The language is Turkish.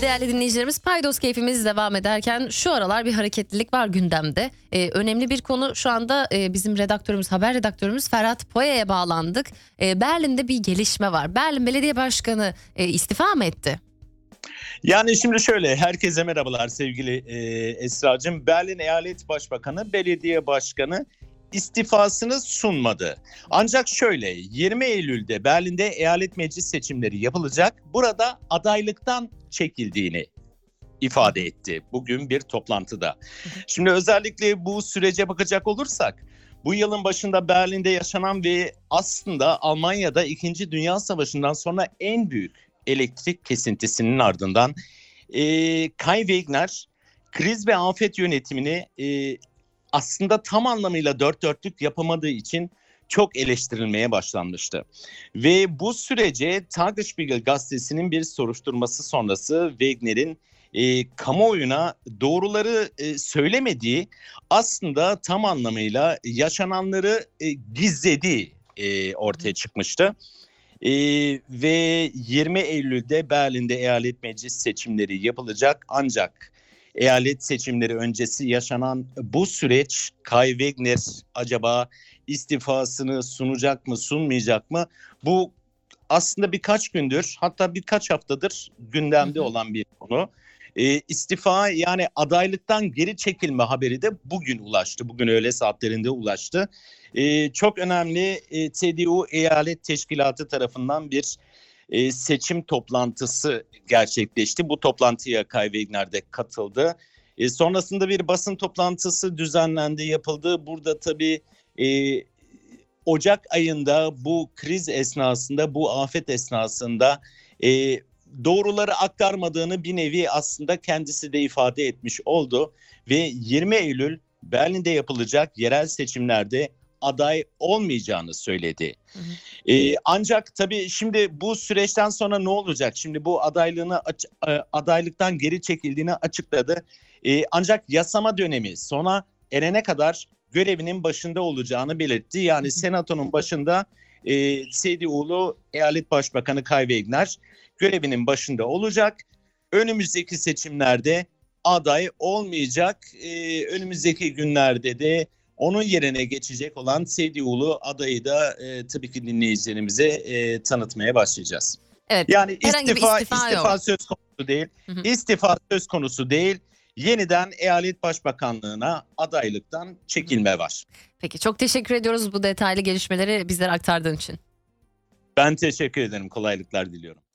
Değerli dinleyicilerimiz, Paydos keyfimiz devam ederken şu aralar bir hareketlilik var gündemde. Önemli bir konu şu anda, bizim haber redaktörümüz Ferhat Poya'ya bağlandık. Berlin'de bir gelişme var. Berlin Belediye Başkanı istifa mı etti? Yani şimdi şöyle, herkese merhabalar sevgili Esra'cığım. Berlin Eyalet Başbakanı, belediye başkanı istifasını sunmadı. Ancak şöyle, 20 Eylül'de Berlin'de eyalet meclis seçimleri yapılacak. Burada adaylıktan çekildiğini ifade etti bugün bir toplantıda. Şimdi özellikle bu sürece bakacak olursak, bu yılın başında Berlin'de yaşanan ve aslında Almanya'da 2. Dünya Savaşı'ndan sonra en büyük elektrik kesintisinin ardından Kai Wegner kriz ve afet yönetimini aslında tam anlamıyla dört dörtlük yapamadığı için çok eleştirilmeye başlanmıştı. Ve bu sürece Tagesspiegel gazetesinin bir soruşturması sonrası Wegner'in kamuoyuna doğruları söylemediği, aslında tam anlamıyla yaşananları gizlediği ortaya çıkmıştı. Ve 20 Eylül'de Berlin'de eyalet meclis seçimleri yapılacak. Ancak eyalet seçimleri öncesi yaşanan bu süreç, Kai Wegner acaba istifasını sunacak mı, sunmayacak mı? Bu aslında birkaç gündür, hatta birkaç haftadır gündemde olan bir konu. İstifa, yani adaylıktan geri çekilme haberi de bugün ulaştı. Bugün öğle saatlerinde ulaştı. Çok önemli, CDU Eyalet Teşkilatı tarafından bir seçim toplantısı gerçekleşti. Bu toplantıya Kai Wegner de katıldı. Sonrasında bir basın toplantısı düzenlendi, yapıldı. Burada tabii Ocak ayında bu kriz esnasında, bu afet esnasında doğruları aktarmadığını bir nevi aslında kendisi de ifade etmiş oldu. Ve 20 Eylül Berlin'de yapılacak yerel seçimlerde aday olmayacağını söyledi. Ancak tabii şimdi bu süreçten sonra ne olacak? Şimdi bu adaylıktan geri çekildiğini açıkladı. Ancak yasama dönemi sona erene kadar görevinin başında olacağını belirtti. Yani senatonun başında CDU'lu Eyalet Başbakanı Kai Wegner görevinin başında olacak. Önümüzdeki seçimlerde aday olmayacak. Önümüzdeki günlerde de onun yerine geçecek olan CDU'lu adayı da tabii ki dinleyicilerimize tanıtmaya başlayacağız. Evet. Yani istifa söz konusu değil. İstifa söz konusu değil. Yeniden eyalet başbakanlığına adaylıktan çekilme var. Peki, çok teşekkür ediyoruz bu detaylı gelişmeleri bizlere aktardığın için. Ben teşekkür ederim. Kolaylıklar diliyorum.